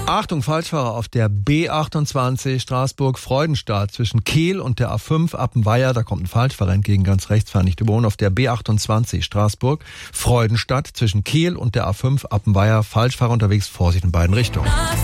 Achtung, Falschfahrer auf der B28 Straßburg-Freudenstadt zwischen Kehl und der A5 Appenweier. Da kommt ein Falschfahrer entgegen, ganz rechts, fahren nicht überholen. Auf der B28 Straßburg-Freudenstadt zwischen Kehl und der A5 Appenweier. Falschfahrer unterwegs, Vorsicht in beiden Richtungen.